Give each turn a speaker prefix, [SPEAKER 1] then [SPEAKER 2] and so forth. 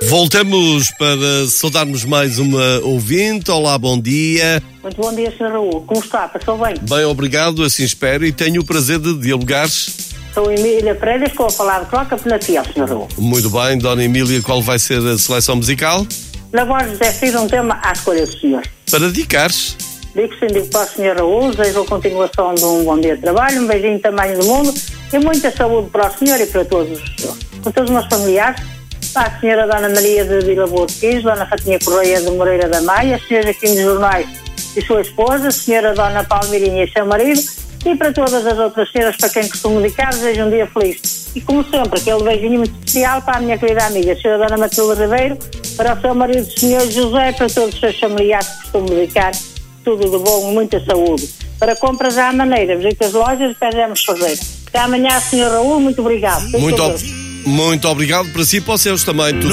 [SPEAKER 1] Voltamos para saudarmos mais uma ouvinte. Olá, bom dia.
[SPEAKER 2] Muito bom dia, Sr. Raul. Como está? Passou bem?
[SPEAKER 1] Bem, obrigado, assim espero, e tenho o prazer de dialogar.
[SPEAKER 2] Sou Emília Pereira, estou a falar de Cloca Penafiel, Sr. Raul.
[SPEAKER 1] Muito bem, Dona Emília, qual vai ser a seleção musical?
[SPEAKER 2] Na voz de José Cid, um tema à escolha do senhor.
[SPEAKER 1] Para dedicar-se.
[SPEAKER 2] Digo sim, digo para o Sr. Raul, desejo a continuação de um bom dia de trabalho, um beijinho também do mundo e muita saúde para o senhor e para todos os meus familiares. Para a senhora Dona Maria de Vila Boa de Quis, Dona Fatinha Correia de Moreira da Maia, a senhora Joaquim dos Jornais e sua esposa, a senhora Dona Palmeirinha e seu marido, e para todas as outras senhoras para quem costumo dedicar, desejo um dia feliz. E como sempre, aquele beijinho muito especial para a minha querida amiga, a senhora Dona Matilde Ribeiro, para o seu marido, o senhor José, para todos os seus familiares que costumo dedicar, tudo de bom, muita saúde. Para compras à maneira, visita as lojas e pedimos fazer. Até amanhã, senhor Raul, muito obrigado.
[SPEAKER 1] Muito obrigado para si e para os seus também. Tudo